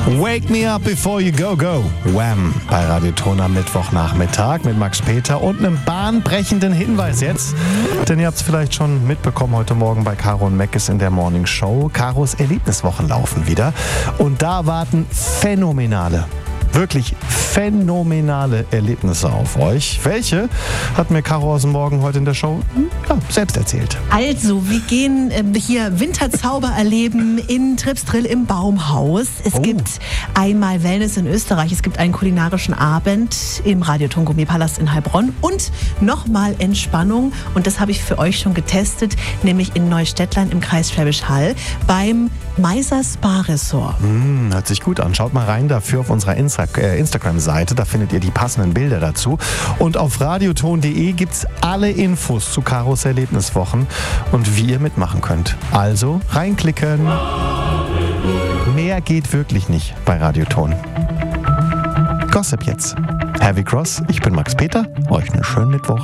Wake me up before you go, go. Wham! Bei Radioton am Mittwochnachmittag mit Max Peter und einem bahnbrechenden Hinweis jetzt. Denn ihr habt es vielleicht schon mitbekommen, heute Morgen bei Caro und Mackes in der Morning Show. Caros Erlebniswochen laufen wieder. Und da warten wirklich phänomenale Erlebnisse auf euch. Welche hat mir Caro aus dem Morgen heute in der Show selbst erzählt. Also, wir gehen hier Winterzauber erleben in Tripsdrill im Baumhaus. Es gibt einmal Wellness in Österreich, es gibt einen kulinarischen Abend im Radioton Gourmet-Palast in Heilbronn und nochmal Entspannung. Und das habe ich für euch schon getestet, nämlich in Neustädtlein im Kreis Schwäbisch Hall beim Meiser Spa Resort. Hört sich gut an. Schaut mal rein dafür auf unserer Instagram-Seite. Da findet ihr die passenden Bilder dazu. Und auf radioton.de gibt es alle Infos zu Caros Erlebniswochen und wie ihr mitmachen könnt. Also reinklicken. Mehr geht wirklich nicht bei Radioton. Gossip jetzt. Heavy Cross, ich bin Max Peter. Euch einen schönen Mittwoch.